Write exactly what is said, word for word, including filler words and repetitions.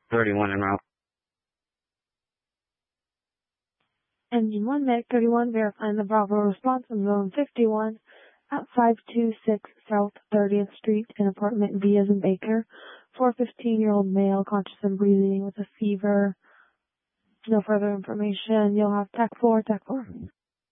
thirty-one en route. Engine one, Medic thirty-one, verifying the Bravo response on zone fifty-one at five two six South thirtieth Street in apartment B as in Baker. For a fifteen-year-old male, conscious and breathing with a fever. No further information. You'll have Tech four, Tech four.